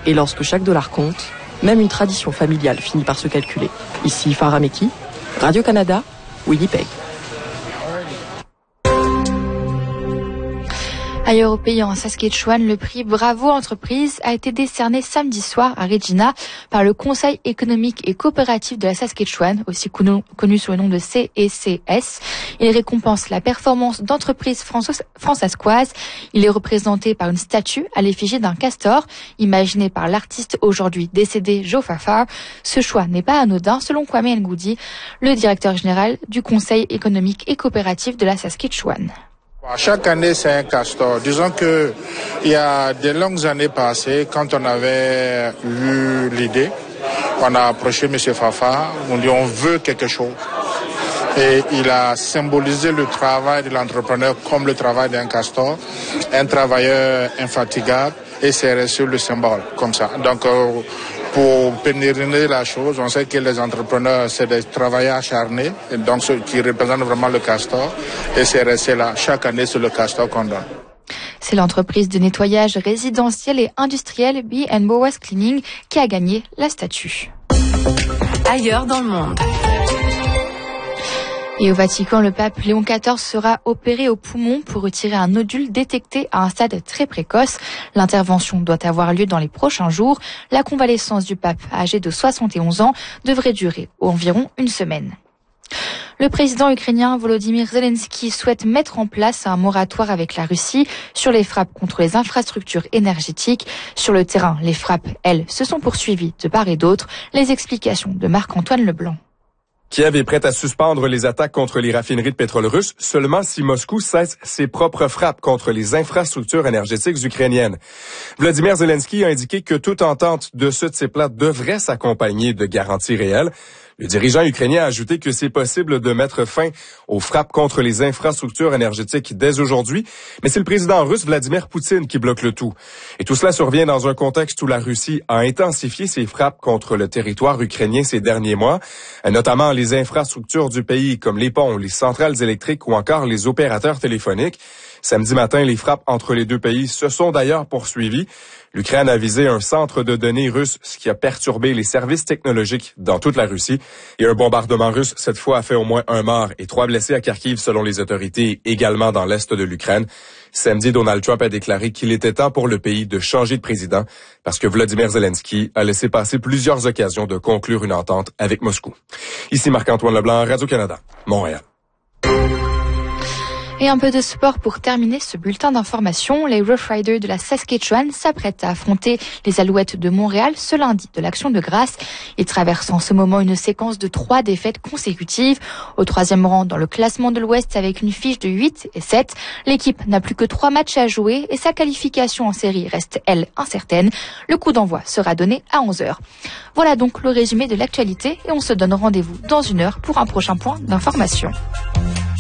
Et lorsque chaque dollar compte, même une tradition familiale finit par se calculer. Ici Farah Meki, Radio-Canada, Winnipeg. Ailleurs au pays, en Saskatchewan, le prix Bravo Entreprise a été décerné samedi soir à Regina par le Conseil économique et coopératif de la Saskatchewan, aussi connu sous le nom de CECS. Il récompense la performance d'entreprises françaisoises. Il est représenté par une statue à l'effigie d'un castor, imaginé par l'artiste aujourd'hui décédé Joe Fafard. Ce choix n'est pas anodin, selon Kwame Ngoudi, le directeur général du Conseil économique et coopératif de la Saskatchewan. Chaque année, c'est un castor. Disons que il y a des longues années passées, quand on avait eu l'idée, on a approché M. Fafard, on dit on veut quelque chose. Et il a symbolisé le travail de l'entrepreneur comme le travail d'un castor, un travailleur infatigable, et c'est resté le symbole, comme ça. Donc, pour pérenniser la chose, on sait que les entrepreneurs, c'est des travailleurs acharnés, et donc ceux qui représentent vraiment le castor, et c'est resté là. Chaque année, c'est le castor qu'on donne. C'est l'entreprise de nettoyage résidentiel et industriel B&Bowers Cleaning qui a gagné la statue. Ailleurs dans le monde. Et au Vatican, le pape Léon XIV sera opéré au poumon pour retirer un nodule détecté à un stade très précoce. L'intervention doit avoir lieu dans les prochains jours. La convalescence du pape, âgé de 71 ans, devrait durer environ une semaine. Le président ukrainien Volodymyr Zelensky souhaite mettre en place un moratoire avec la Russie sur les frappes contre les infrastructures énergétiques. Sur le terrain, les frappes, elles, se sont poursuivies de part et d'autre. Les explications de Marc-Antoine Leblanc. Kiev est prête à suspendre les attaques contre les raffineries de pétrole russe seulement si Moscou cesse ses propres frappes contre les infrastructures énergétiques ukrainiennes. Vladimir Zelensky a indiqué que toute entente de ce type-là devrait s'accompagner de garanties réelles. Le dirigeant ukrainien a ajouté que c'est possible de mettre fin aux frappes contre les infrastructures énergétiques dès aujourd'hui, mais c'est le président russe Vladimir Poutine qui bloque le tout. Et tout cela survient dans un contexte où la Russie a intensifié ses frappes contre le territoire ukrainien ces derniers mois, notamment les infrastructures du pays comme les ponts, les centrales électriques ou encore les opérateurs téléphoniques. Samedi matin, les frappes entre les deux pays se sont d'ailleurs poursuivies. L'Ukraine a visé un centre de données russe, ce qui a perturbé les services technologiques dans toute la Russie. Et un bombardement russe, cette fois, a fait au moins un mort et 3 blessés à Kharkiv, selon les autorités, également dans l'est de l'Ukraine. Samedi, Donald Trump a déclaré qu'il était temps pour le pays de changer de président parce que Vladimir Zelensky a laissé passer plusieurs occasions de conclure une entente avec Moscou. Ici Marc-Antoine Leblanc, Radio-Canada, Montréal. Et un peu de sport pour terminer ce bulletin d'information. Les Rough Riders de la Saskatchewan s'apprêtent à affronter les Alouettes de Montréal ce lundi de l'Action de grâce. Ils traversent en ce moment une séquence de 3 défaites consécutives. Au 3e rang dans le classement de l'Ouest avec une fiche de 8 et 7. L'équipe n'a plus que 3 matchs à jouer et sa qualification en série reste, elle, incertaine. Le coup d'envoi sera donné à 11h. Voilà donc le résumé de l'actualité et on se donne rendez-vous dans 1 heure pour un prochain point d'information.